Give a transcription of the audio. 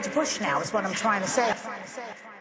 George Bush now, is what I'm trying to say.